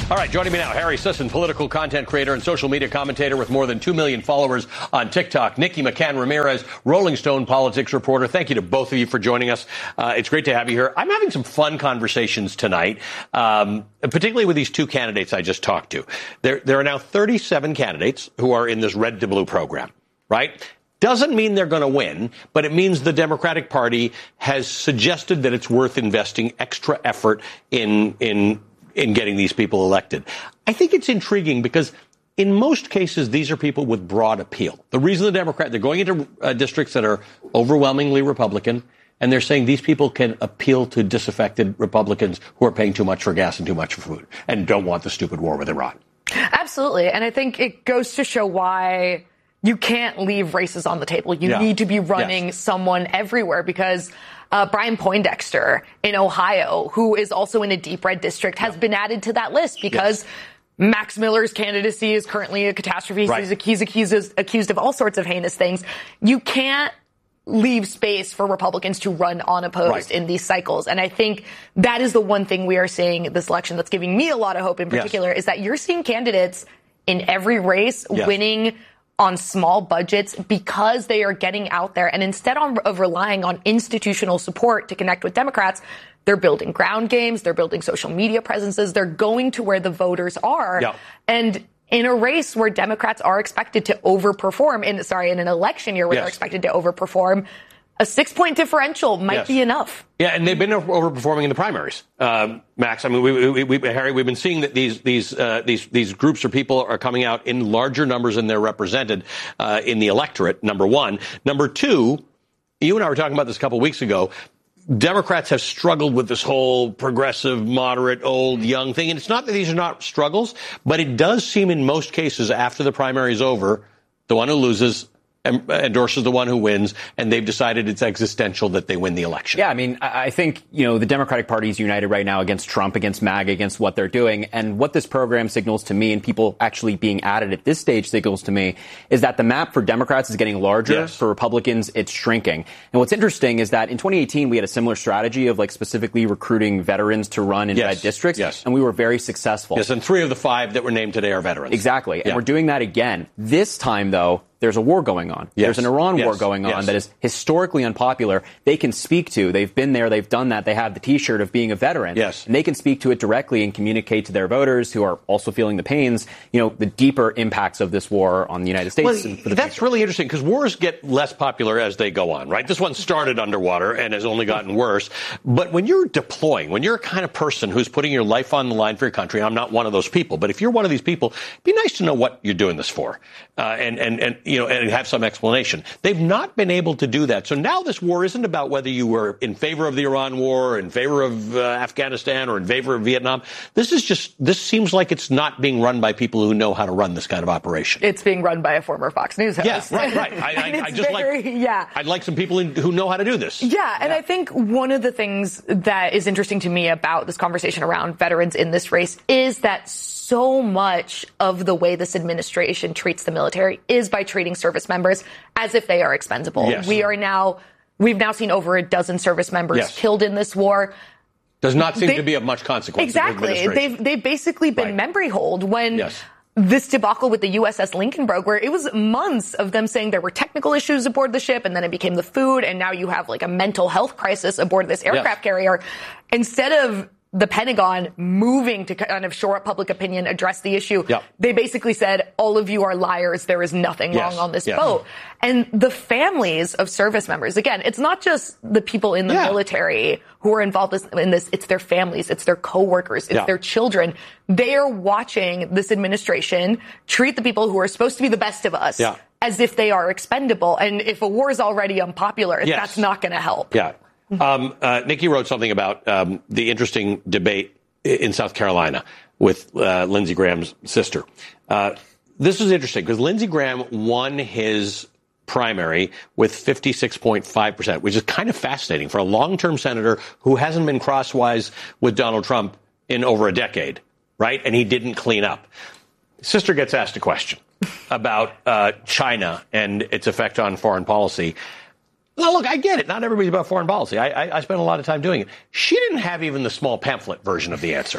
All right, joining me now, Harry Sisson, political content creator and social media commentator with more than 2 million followers on TikTok. Nikki McCann Ramirez, Rolling Stone politics reporter. Thank you to both of you for joining us. It's great to have you here. I'm having some fun conversations tonight, particularly with these two candidates I just talked to. There are now 37 candidates who are in this red to blue program, right? Doesn't mean they're going to win, but it means the Democratic Party has suggested that it's worth investing extra effort in getting these people elected. I think it's intriguing because in most cases, these are people with broad appeal. The reason they're going into districts that are overwhelmingly Republican, and they're saying these people can appeal to disaffected Republicans who are paying too much for gas and too much for food and don't want the stupid war with Iran. Absolutely. And I think it goes to show why you can't leave races on the table. You need to be running someone everywhere because Brian Poindexter in Ohio, who is also in a deep red district, has been added to that list because Max Miller's candidacy is currently a catastrophe. Right. He's accused of all sorts of heinous things. You can't leave space for Republicans to run unopposed in these cycles. And I think that is the one thing we are seeing this election that's giving me a lot of hope in particular is that you're seeing candidates in every race winning on small budgets because they are getting out there. And instead of relying on institutional support to connect with Democrats, they're building ground games. They're building social media presences. They're going to where the voters are. Yeah. And in a race where Democrats are expected to overperform, in an election year where they're expected to overperform, a 6-point differential might be enough. Yeah, and they've been overperforming in the primaries, Max. I mean, Harry, we've been seeing that these groups or people are coming out in larger numbers than they're represented in the electorate. Number one, number two, you and I were talking about this a couple of weeks ago. Democrats have struggled with this whole progressive, moderate, old, young thing, and it's not that these are not struggles, but it does seem in most cases after the primary is over, the one who loses endorses the one who wins, and they've decided it's existential that they win the election. Yeah, I mean, I think, the Democratic Party is united right now against Trump, against MAGA, against what they're doing. And what this program signals to me, and people actually being added at this stage signals to me, is that the map for Democrats is getting larger. Yes. For Republicans, it's shrinking. And what's interesting is that in 2018, we had a similar strategy of specifically recruiting veterans to run in red districts. Yes. And we were very successful. Yes, and 3 of the 5 that were named today are veterans. Exactly. And we're doing that again. This time, though, there's a war going on. Yes. There's an Iran war going on that is historically unpopular. They can speak to. They've been there. They've done that. They have the T-shirt of being a veteran. Yes. And they can speak to it directly and communicate to their voters who are also feeling the pains, the deeper impacts of this war on the United States. Well, and that's really interesting because wars get less popular as they go on, right? This one started underwater and has only gotten worse. But when you're deploying, when you're a kind of person who's putting your life on the line for your country, I'm not one of those people, but if you're one of these people, it'd be nice to know what you're doing this for. And have some explanation. They've not been able to do that. So now this war isn't about whether you were in favor of the Iran war, in favor of Afghanistan, or in favor of Vietnam. This seems like it's not being run by people who know how to run this kind of operation. It's being run by a former Fox News host. Yeah, right. I'd like some people who know how to do this. Yeah, and I think one of the things that is interesting to me about this conversation around veterans in this race is that so much of the way this administration treats the military is by treating service members as if they are expendable. Yes. We've now seen over a dozen service members killed in this war. Does not seem to be of much consequence. Exactly. They've basically been memory hold when this debacle with the USS Lincolnburg, where it was months of them saying there were technical issues aboard the ship, and then it became the food, and now you have a mental health crisis aboard this aircraft carrier. Instead of the Pentagon moving to kind of shore up public opinion, address the issue. Yep. They basically said, all of you are liars. There is nothing wrong on this boat. And the families of service members, again, it's not just the people in the military who are involved in this. It's their families. It's their coworkers. It's their children. They are watching this administration treat the people who are supposed to be the best of us as if they are expendable. And if a war is already unpopular, that's not going to help. Yeah. Nikki wrote something about the interesting debate in South Carolina with Lindsey Graham's sister. This is interesting because Lindsey Graham won his primary with 56.5%, which is kind of fascinating for a long-term senator who hasn't been crosswise with Donald Trump in over a decade, right? And he didn't clean up. Sister gets asked a question about China and its effect on foreign policy. Now, look, I get it. Not everybody's about foreign policy. I spent a lot of time doing it. She didn't have even the small pamphlet version of the answer.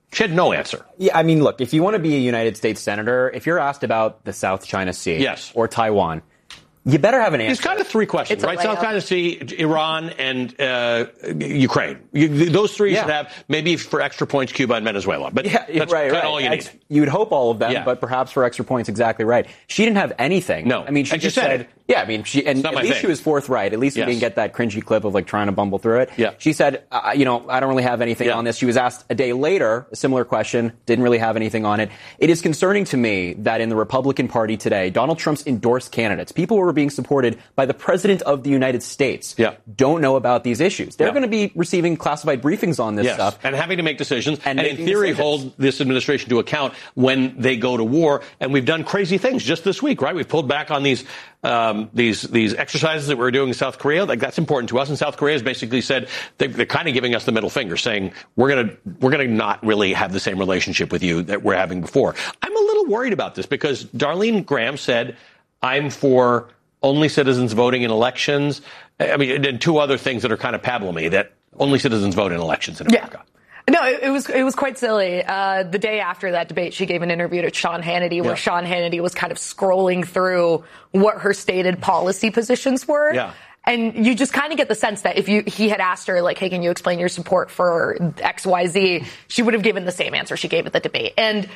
She had no answer. Yeah, I mean, look, if you want to be a United States senator, if you're asked about the South China Sea or Taiwan, you better have an answer. It's kind of three questions, right? South China Sea, Iran, and Ukraine. Those three should have, maybe for extra points, Cuba and Venezuela. But that's kind of all you need. You would hope all of them, but perhaps for extra points, exactly right. She didn't have anything. No. I mean, she just said, yeah, I mean, at least she was forthright. At least we didn't get that cringy clip of like trying to bumble through it. Yeah. She said, I don't really have anything on this. She was asked a day later, a similar question, didn't really have anything on it. It is concerning to me that in the Republican Party today, Donald Trump's endorsed candidates, people who are being supported by the President of the United States, don't know about these issues. They're going to be receiving classified briefings on this stuff. And having to make decisions. And in theory, hold this administration to account when they go to war. And we've done crazy things just this week, right? We've pulled back on these exercises that we're doing in South Korea. Like, that's important to us. And South Korea has basically said they're kind of giving us the middle finger, saying we're gonna not really have the same relationship with you that we're having before. I'm a little worried about this because Darlene Graham said, I'm for only citizens voting in elections. I mean, and two other things that are kind of pablum-y, that only citizens vote in elections in America. No, it was quite silly. The day after that debate, she gave an interview to Sean Hannity where Sean Hannity was kind of scrolling through what her stated policy positions were. Yeah. And you just kind of get the sense that if he had asked her, like, hey, can you explain your support for XYZ, she would have given the same answer she gave at the debate. And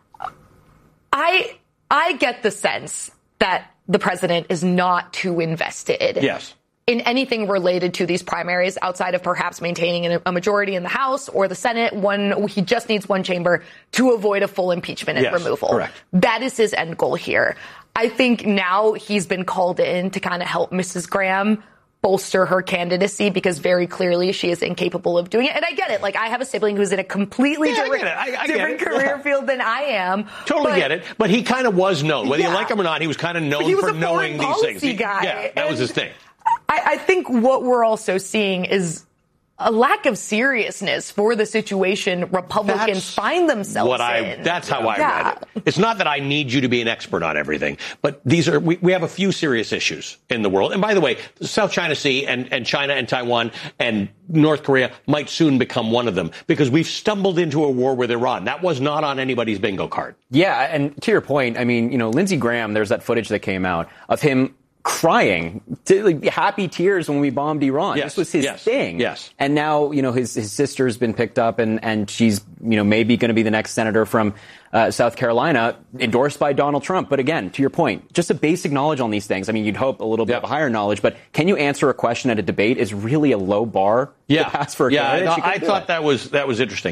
I get the sense that the president is not too invested. Yes. In anything related to these primaries outside of perhaps maintaining a majority in the House or the Senate. He just needs one chamber to avoid a full impeachment and removal. Correct. That is his end goal here. I think now he's been called in to kind of help Mrs. Graham bolster her candidacy because very clearly she is incapable of doing it. And I get it. Like, I have a sibling who's in a completely different career field than I am. Totally get it. But he kind of was known. Whether you like him or not, he was kind of known for knowing these things. That was his thing. I think what we're also seeing is a lack of seriousness for the situation Republicans find themselves in. That's how I read it. It's not that I need you to be an expert on everything, but we have a few serious issues in the world. And by the way, the South China Sea and China and Taiwan and North Korea might soon become one of them because we've stumbled into a war with Iran. That was not on anybody's bingo card. Yeah, and to your point, I mean, Lindsey Graham, there's that footage that came out of him crying, happy tears when we bombed Iran. This was his thing. And now, his sister's been picked up and she's, maybe going to be the next senator from South Carolina, endorsed by Donald Trump. But again, to your point, just a basic knowledge on these things. I mean, you'd hope a little bit of a higher knowledge, but can you answer a question at a debate is really a low bar to pass for a candidate. I thought that was interesting.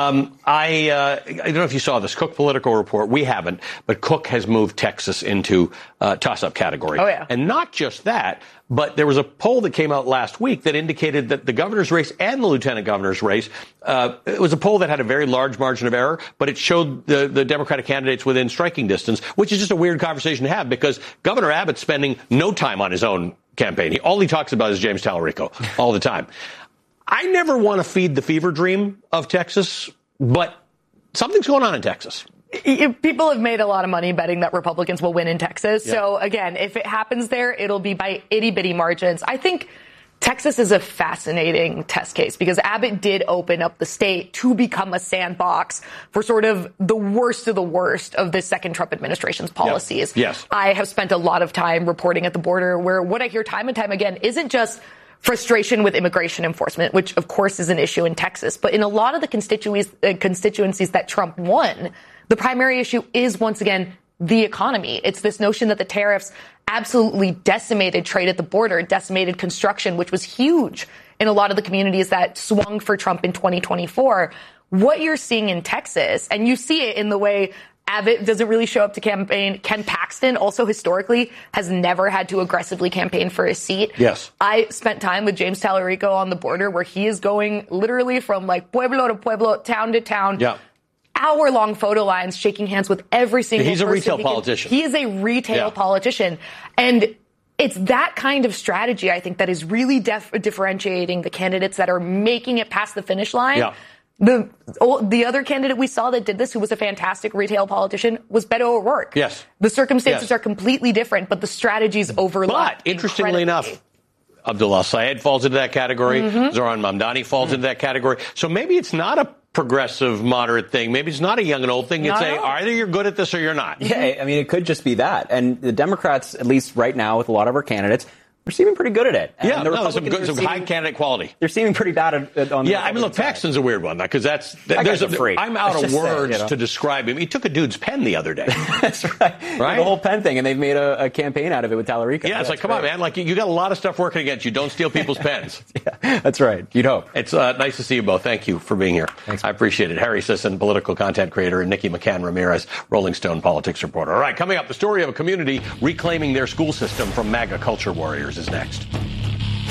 I don't know if you saw this Cook Political Report. We haven't, but Cook has moved Texas into toss-up category. Oh, yeah. And not just that, but there was a poll that came out last week that indicated that the governor's race and the lieutenant governor's race, it was a poll that had a very large margin of error, but it showed the Democratic candidates within striking distance, which is just a weird conversation to have because Governor Abbott's spending no time on his own campaign. All he talks about is James Talarico all the time. I never want to feed the fever dream of Texas, but something's going on in Texas. People have made a lot of money betting that Republicans will win in Texas. So, again, if it happens there, it'll be by itty-bitty margins. I think Texas is a fascinating test case because Abbott did open up the state to become a sandbox for sort of the worst of the second Trump administration's policies. Yes. I have spent a lot of time reporting at the border where what I hear time and time again isn't just frustration with immigration enforcement, which, of course, is an issue in Texas. But in a lot of the constituencies that Trump won, the primary issue is, once again, the economy. It's this notion that the tariffs absolutely decimated trade at the border, decimated construction, which was huge in a lot of the communities that swung for Trump in 2024. What you're seeing in Texas, and you see it in the way Abbott doesn't really show up to campaign. Ken Paxton also historically has never had to aggressively campaign for a seat. Yes. I spent time with James Talarico on the border where he is going literally from like pueblo to pueblo, town to town. Yeah. Hour-long photo lines, shaking hands with every single person. He's a retail politician. He is a retail politician. And it's that kind of strategy, I think, that is really differentiating the candidates that are making it past the finish line. Yeah. The other candidate we saw that did this, who was a fantastic retail politician, was Beto O'Rourke. Yes. The circumstances are completely different, but the strategies overlap. But interestingly enough, Abdullah Syed falls into that category. Zoran Mamdani falls into that category. So maybe it's not a progressive, moderate thing. Maybe it's not a young and old thing. You'd say either you're good at this or you're not. Yeah, I mean, it could just be that. And the Democrats, at least right now with a lot of our candidates, they're seeming pretty good at it. And yeah, some high candidate quality. They're seeming pretty bad on I mean, look, Paxton's a weird one, because that's a freak. I'm out of words to describe him. He took a dude's pen the other day. That's right. The whole pen thing, and they've made a campaign out of it with Tallarico. Yeah, it's like, come on, man. Like, you got a lot of stuff working against you. Don't steal people's pens. Yeah, that's right. You'd hope. It's nice to see you both. Thank you for being here. Thanks. I appreciate it. Harry Sisson, political content creator, and Nikki McCann Ramirez, Rolling Stone politics reporter. All right, coming up, the story of a community reclaiming their school system from MAGA culture warriors is next.